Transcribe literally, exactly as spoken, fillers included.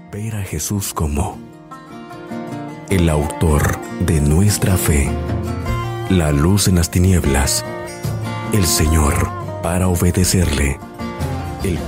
Ver a Jesús como el autor de nuestra fe, la luz en las tinieblas, el Señor para obedecerle.